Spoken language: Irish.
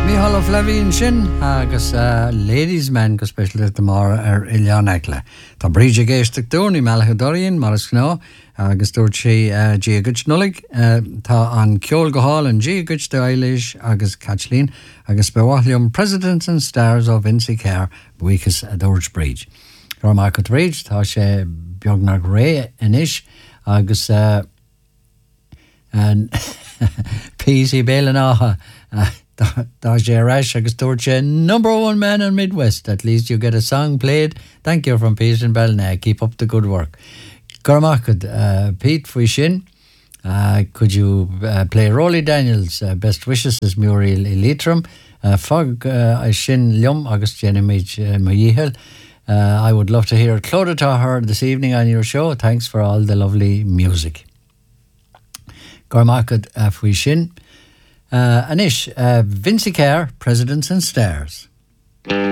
Mícheál Flevín sin agus ladies man go special mar Ilian Eckle. Tá bríide géisteach dúní mealacha doíonn mar is gná agus dúirt sé díagad nulig tá an ceol go háil an díagad de Eilish agus Kathleen agus behaithliom Presidents and Stars of Vincy Care buchas a dúirt bríd. Rá mar go bríd tá sé beagnach ré inis agus an PC bélan áha Dá sé reis agus dúirt sé number one man in Midwest. At least you get a song played. Thank you from Peter and Bellnay. Keep up the good work. Gormachad, Pete fwy sin. Could you play Rolly Daniels? Best wishes is Muriel Elitram. Fog sin liom agus Jenimid Mayihel. I would love to hear Clodagh Tahar this evening on your show. Thanks for all the lovely music. Gormachad fwy sin. Anish, Vincy Care, Presidents and Stars.